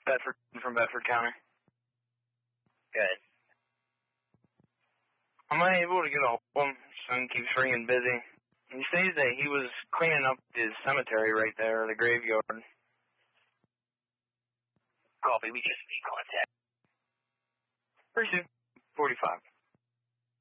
Bedford, from Bedford County. Good. I'm unable to get a hold of him. Son keeps ringing busy. He says that he was cleaning up his cemetery right there, the graveyard. Copy, we just need contact. Pretty soon. 45.